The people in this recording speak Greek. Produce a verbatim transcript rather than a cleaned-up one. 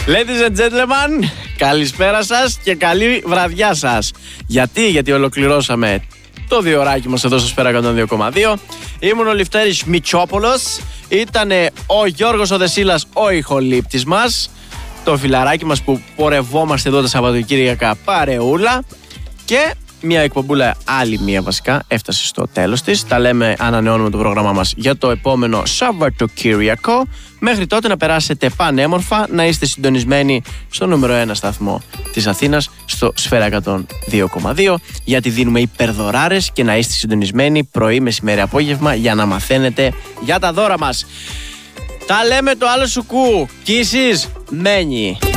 Ladies and gentlemen, καλησπέρα σας και καλή βραδιά σας. Γιατί, γιατί ολοκληρώσαμε το διωράκι μας εδώ στο Σφαίρα εκατόν δύο κόμμα δύο. Ήμουν ο Λευτέρης Μητσόπουλος. Ήτανε ο Γιώργος ο Δεσίλας, ο ηχολήπτης μας. Το φιλαράκι μας που πορευόμαστε εδώ τα Σαββατοκύριακα παρεούλα. Και μια εκπομπούλα, άλλη μια βασικά, έφτασε στο τέλος της. Τα λέμε, ανανεώνουμε το πρόγραμμά μας για το επόμενο Σαββατοκύριακο. Μέχρι τότε να περάσετε πανέμορφα, να είστε συντονισμένοι στο νούμερο ένα σταθμό της Αθήνας, στο Σφαίρα εκατόν δύο κόμμα δύο, γιατί δίνουμε υπερδωράρες και να είστε συντονισμένοι πρωί, μεσημέρι, απόγευμα για να μαθαίνετε για τα δώρα μας. Τα λέμε το άλλο σουκού. Kisses μένει.